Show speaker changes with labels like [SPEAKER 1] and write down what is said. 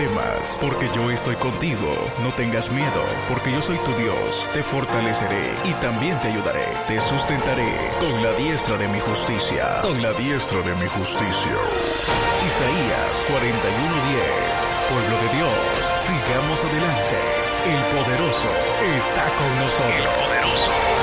[SPEAKER 1] temas, porque yo estoy contigo. No tengas miedo, porque yo soy tu Dios. Te fortaleceré y también te ayudaré. Te sustentaré con la diestra de mi justicia. Con la diestra de mi justicia. Isaías 41:10. Pueblo de Dios, sigamos adelante. El poderoso está con nosotros. El poderoso